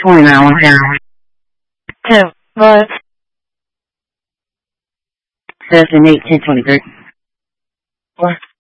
29 hours. 2 months. 7, 8, 10, 23. What?